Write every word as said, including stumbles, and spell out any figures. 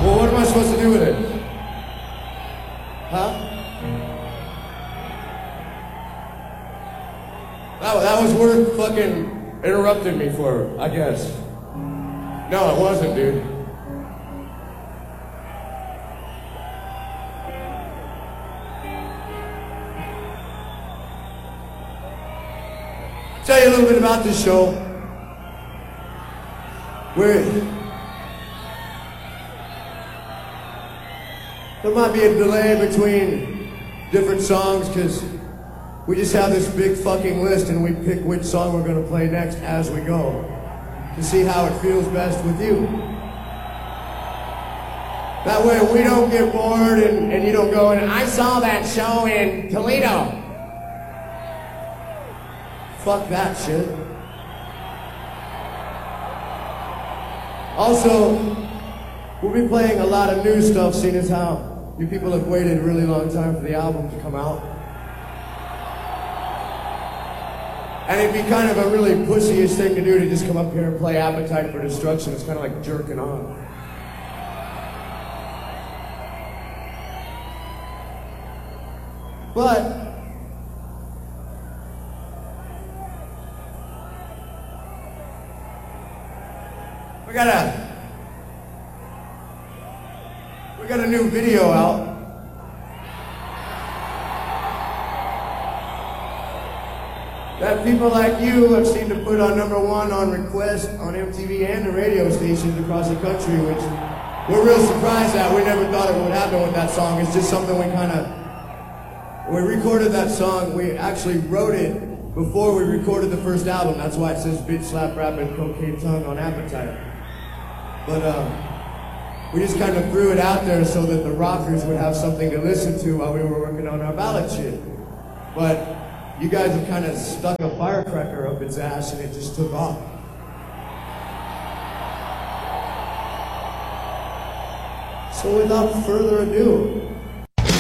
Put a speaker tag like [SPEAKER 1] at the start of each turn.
[SPEAKER 1] Well, what am I supposed to do with it? Huh? That, that was worth fucking interrupting me for, I guess. No, it wasn't, dude. I'll tell you a little bit about this show. We're... There might be a delay between different songs because we just have this big fucking list and we pick which song we're gonna play next as we go to see how it feels best with you. That way we don't get bored and, and you don't go, and I saw that show in Toledo. Fuck that shit. Also, we'll be playing a lot of new stuff, seeing as how you people have waited a really long time for the album to come out. And it'd be kind of a really pussyish thing to do to just come up here and play Appetite for Destruction. It's kind of like jerking on. But we got a we got a new video out. That people like you have seemed to put on number one on request on M T V and the radio stations across the country, which we're real surprised at. We never thought it would happen with that song. It's just something we kind of, when we recorded that song, we actually wrote it before we recorded the first album. That's why it says Bitch Slap Rap and Cocaine Tongue on Appetite. But uh, we just kind of threw it out there so that the rockers would have something to listen to while we were working on our ballad shit. But you guys have kind of stuck a firecracker up its ass and it just took off. So without further ado,